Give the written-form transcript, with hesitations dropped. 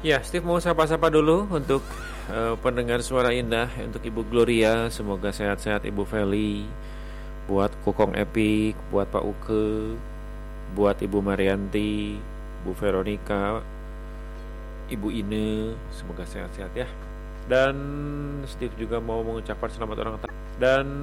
Ya, Steve mau sapa-sapa dulu untuk pendengar suara indah, untuk Ibu Gloria, semoga sehat-sehat. Ibu Feli, buat Kokong Epik, buat Pak Uke, buat Ibu Marianti, Bu Veronica, Ibu Ine, semoga sehat-sehat ya. Dan Steve juga mau mengucapkan selamat ulang tahun. Dan